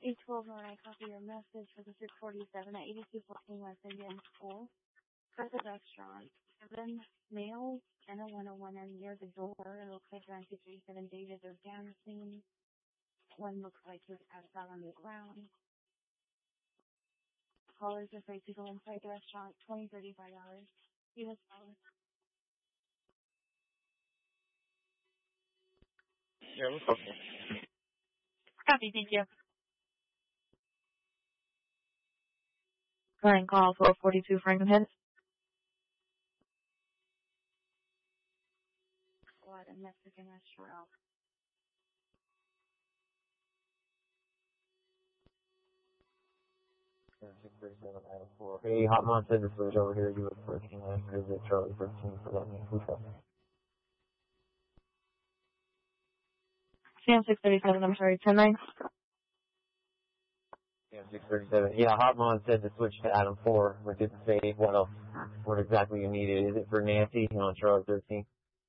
812 when I copy your message for the 647 at 8214 West Indian School. For the restaurant, 7 males and a 101 are near the door. It looks like around 237 David are dancing. One looks like he's passed out on the ground. Callers are afraid to go inside the restaurant. $20-$35. US dollars. Yeah, what's up? Copy, thank you. Current call 442 Frankenhead. Squad and Mexican restaurant. Hey, Hotmon said to switch over here. You look 13 and visit Charlie 13 for that new food truck. Sam 637, I'm sorry, 109. Yeah, 637. Yeah, Hotmon said to switch to Adam 4, but didn't say what else, what exactly you needed. Is it for Nancy on Charlie 13?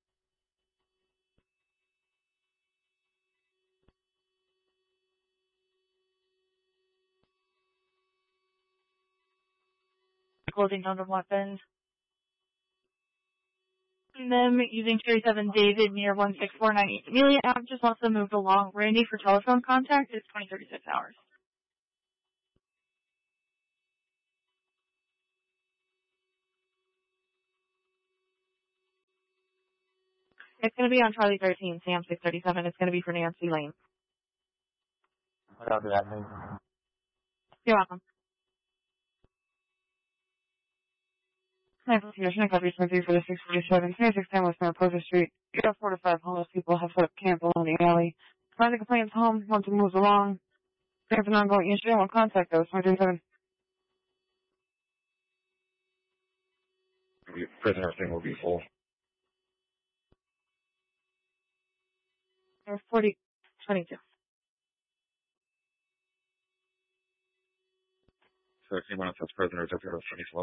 Closing under weapons. Them using 37 David near 16498. Amelia App just wants them moved along. Randy for telephone contact is 2036 hours. It's going to be on Charlie 13, Sam 637. It's going to be for Nancy Lane. I'll do that thing. You're welcome. Hi, Condition. I got responsibility for the 647. 26 West Mariposa Street. You got 4 to 5 homeless people have set up camp along the alley. Find the complaints home once it moves along. There's an ongoing issue. I'll contact those. 137. The prisoner thing will be full. There's 22. So if anyone else has prisoners, if you're 2012.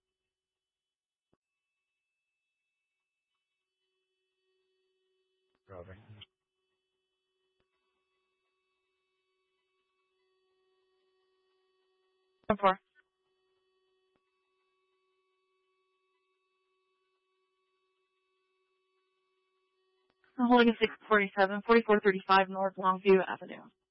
Roger. 4. I'm holding a 647, 4435 North Longview Avenue.